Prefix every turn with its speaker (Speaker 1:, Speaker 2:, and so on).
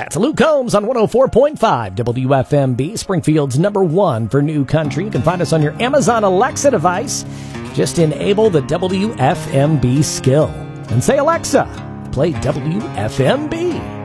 Speaker 1: That's Luke Combs on 104.5 WFMB, Springfield's #1 for new country. You can find us on your Amazon Alexa device. Just enable the WFMB skill and say, Alexa, play WFMB.